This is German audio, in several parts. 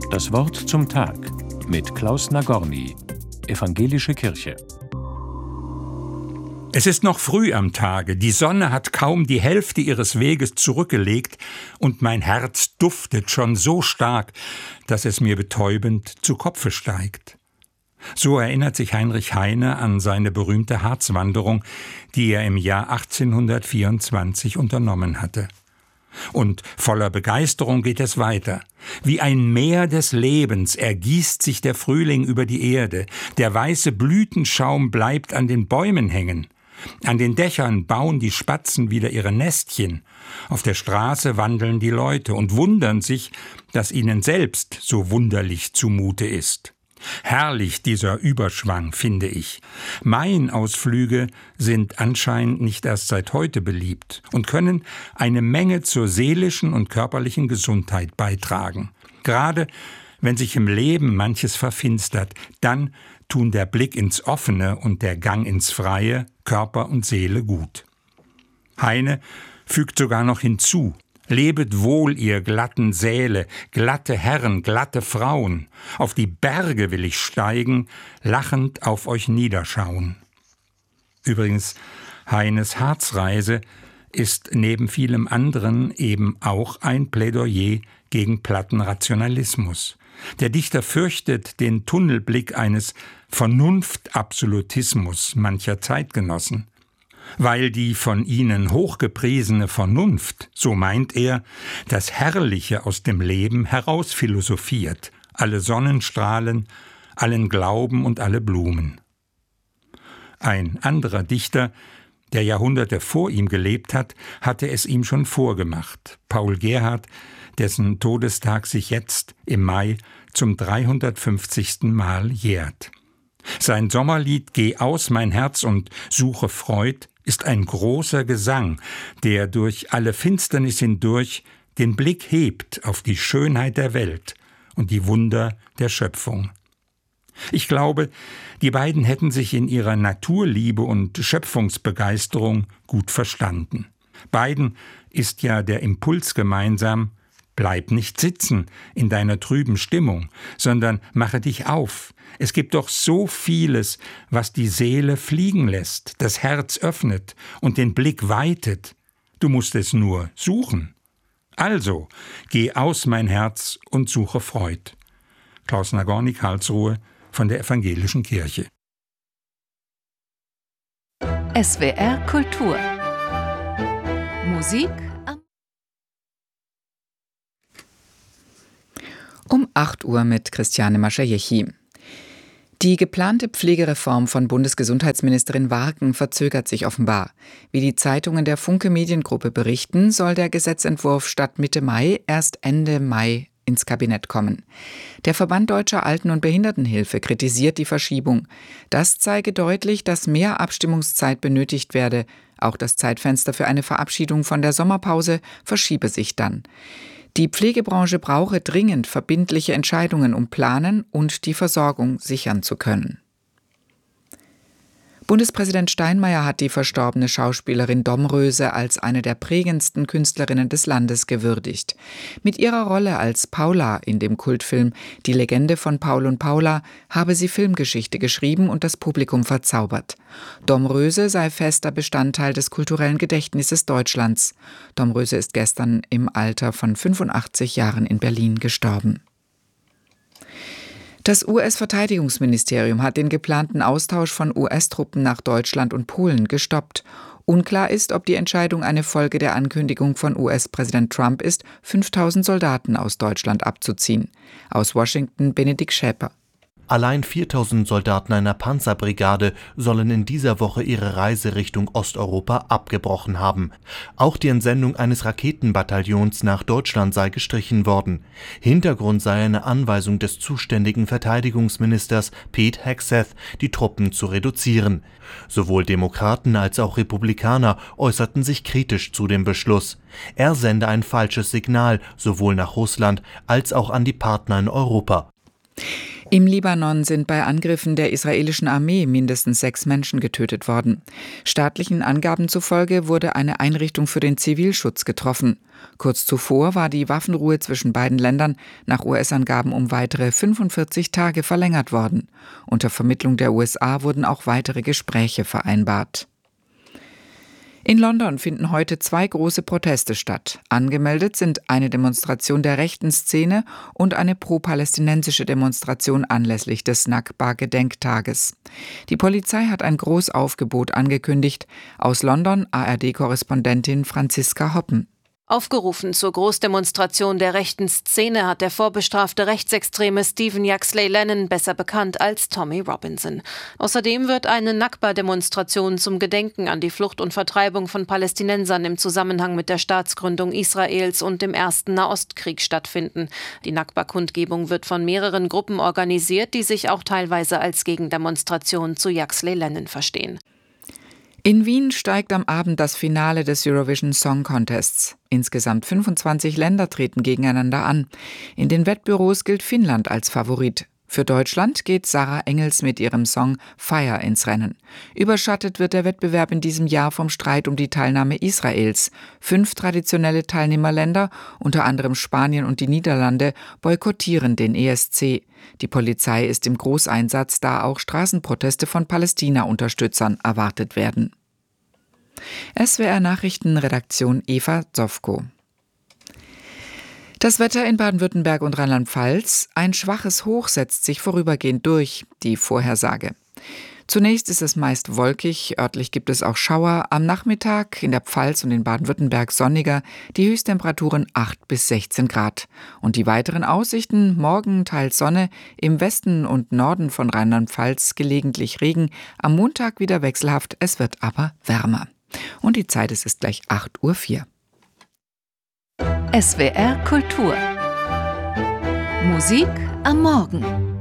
Das Wort zum Tag mit Klaus Nagorny, Evangelische Kirche. Es ist noch früh am Tage, die Sonne hat kaum die Hälfte ihres Weges zurückgelegt und mein Herz duftet schon so stark, dass es mir betäubend zu Kopfe steigt. So erinnert sich Heinrich Heine an seine berühmte Harzwanderung, die er im Jahr 1824 unternommen hatte. Und voller Begeisterung geht es weiter. Wie ein Meer des Lebens ergießt sich der Frühling über die Erde, der weiße Blütenschaum bleibt an den Bäumen hängen. An den Dächern bauen die Spatzen wieder ihre Nestchen. Auf der Straße wandeln die Leute und wundern sich, dass ihnen selbst so wunderlich zumute ist. Herrlich dieser Überschwang, finde ich. Main-Ausflüge sind anscheinend nicht erst seit heute beliebt und können eine Menge zur seelischen und körperlichen Gesundheit beitragen. Gerade wenn sich im Leben manches verfinstert, dann tun der Blick ins Offene und der Gang ins Freie Körper und Seele gut. Heine fügt sogar noch hinzu: Lebet wohl, ihr glatten Säle, glatte Herren, glatte Frauen. Auf die Berge will ich steigen, lachend auf euch niederschauen. Übrigens, Heines Harzreise ist neben vielem anderen eben auch ein Plädoyer gegen platten Rationalismus. Der Dichter fürchtet den Tunnelblick eines Vernunftabsolutismus mancher Zeitgenossen. Weil die von ihnen hochgepriesene Vernunft, so meint er, das Herrliche aus dem Leben herausphilosophiert, alle Sonnenstrahlen, allen Glauben und alle Blumen. Ein anderer Dichter, der Jahrhunderte vor ihm gelebt hat, hatte es ihm schon vorgemacht. Paul Gerhardt, dessen Todestag sich jetzt im Mai zum 350. Mal jährt. Sein Sommerlied »Geh aus, mein Herz, und suche Freud« ist ein großer Gesang, der durch alle Finsternis hindurch den Blick hebt auf die Schönheit der Welt und die Wunder der Schöpfung. Ich glaube, die beiden hätten sich in ihrer Naturliebe und Schöpfungsbegeisterung gut verstanden. Beiden ist ja der Impuls gemeinsam: Bleib nicht sitzen in deiner trüben Stimmung, sondern mache dich auf. Es gibt doch so vieles, was die Seele fliegen lässt, das Herz öffnet und den Blick weitet. Du musst es nur suchen. Also, geh aus, mein Herz, und suche Freud. Klaus Nagorny, Karlsruhe, von der Evangelischen Kirche. SWR Kultur. Musik um 8 Uhr mit Christiane Maschajechi. Die geplante Pflegereform von Bundesgesundheitsministerin Warken verzögert sich offenbar. Wie die Zeitungen der Funke Mediengruppe berichten, soll der Gesetzentwurf statt Mitte Mai erst Ende Mai ins Kabinett kommen. Der Verband Deutscher Alten- und Behindertenhilfe kritisiert die Verschiebung. Das zeige deutlich, dass mehr Abstimmungszeit benötigt werde. Auch das Zeitfenster für eine Verabschiedung von der Sommerpause verschiebe sich dann. Die Pflegebranche brauche dringend verbindliche Entscheidungen, um planen und die Versorgung sichern zu können. Bundespräsident Steinmeier hat die verstorbene Schauspielerin Domröse als eine der prägendsten Künstlerinnen des Landes gewürdigt. Mit ihrer Rolle als Paula in dem Kultfilm Die Legende von Paul und Paula habe sie Filmgeschichte geschrieben und das Publikum verzaubert. Domröse sei fester Bestandteil des kulturellen Gedächtnisses Deutschlands. Domröse ist gestern im Alter von 85 Jahren in Berlin gestorben. Das US-Verteidigungsministerium hat den geplanten Austausch von US-Truppen nach Deutschland und Polen gestoppt. Unklar ist, ob die Entscheidung eine Folge der Ankündigung von US-Präsident Trump ist, 5.000 Soldaten aus Deutschland abzuziehen. Aus Washington Benedikt Schäper. Allein 4.000 Soldaten einer Panzerbrigade sollen in dieser Woche ihre Reise Richtung Osteuropa abgebrochen haben. Auch die Entsendung eines Raketenbataillons nach Deutschland sei gestrichen worden. Hintergrund sei eine Anweisung des zuständigen Verteidigungsministers Pete Hegseth, die Truppen zu reduzieren. Sowohl Demokraten als auch Republikaner äußerten sich kritisch zu dem Beschluss. Er sende ein falsches Signal sowohl nach Russland als auch an die Partner in Europa. Im Libanon sind bei Angriffen der israelischen Armee mindestens 6 Menschen getötet worden. Staatlichen Angaben zufolge wurde eine Einrichtung für den Zivilschutz getroffen. Kurz zuvor war die Waffenruhe zwischen beiden Ländern nach US-Angaben um weitere 45 Tage verlängert worden. Unter Vermittlung der USA wurden auch weitere Gespräche vereinbart. In London finden heute 2 große Proteste statt. Angemeldet sind eine Demonstration der rechten Szene und eine pro-palästinensische Demonstration anlässlich des Nakba-Gedenktages. Die Polizei hat ein Großaufgebot angekündigt. Aus London ARD-Korrespondentin Franziska Hoppen. Aufgerufen zur Großdemonstration der rechten Szene hat der vorbestrafte Rechtsextreme Stephen Yaxley Lennon, besser bekannt als Tommy Robinson. Außerdem wird eine Nakba-Demonstration zum Gedenken an die Flucht und Vertreibung von Palästinensern im Zusammenhang mit der Staatsgründung Israels und dem Ersten Nahostkrieg stattfinden. Die Nakba-Kundgebung wird von mehreren Gruppen organisiert, die sich auch teilweise als Gegendemonstration zu Yaxley Lennon verstehen. In Wien steigt am Abend das Finale des Eurovision Song Contests. Insgesamt 25 Länder treten gegeneinander an. In den Wettbüros gilt Finnland als Favorit. Für Deutschland geht Sarah Engels mit ihrem Song Fire ins Rennen. Überschattet wird der Wettbewerb in diesem Jahr vom Streit um die Teilnahme Israels. 5 traditionelle Teilnehmerländer, unter anderem Spanien und die Niederlande, boykottieren den ESC. Die Polizei ist im Großeinsatz, da auch Straßenproteste von Palästina-Unterstützern erwartet werden. SWR Nachrichtenredaktion Eva Zofko. Das Wetter in Baden-Württemberg und Rheinland-Pfalz. Ein schwaches Hoch setzt sich vorübergehend durch, die Vorhersage. Zunächst ist es meist wolkig, örtlich gibt es auch Schauer. Am Nachmittag in der Pfalz und in Baden-Württemberg sonniger, die Höchsttemperaturen 8 bis 16 Grad. Und die weiteren Aussichten: morgen teils Sonne, im Westen und Norden von Rheinland-Pfalz gelegentlich Regen, am Montag wieder wechselhaft, es wird aber wärmer. Und die Zeit ist gleich 8:04 Uhr. SWR Kultur. Musik am Morgen.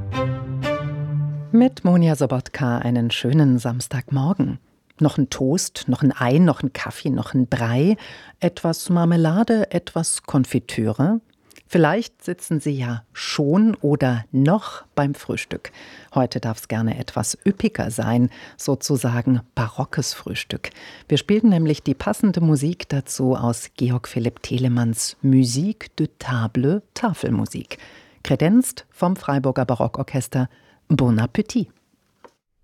Mit Monja Sobotka einen schönen Samstagmorgen. Noch ein Toast, noch ein Ei, noch ein Kaffee, noch ein Brei, etwas Marmelade, etwas Konfitüre. Vielleicht sitzen Sie ja schon oder noch beim Frühstück. Heute darf es gerne etwas üppiger sein, sozusagen barockes Frühstück. Wir spielten nämlich die passende Musik dazu aus Georg Philipp Telemanns Musique de Table, Tafelmusik. Kredenzt vom Freiburger Barockorchester Bon Appétit.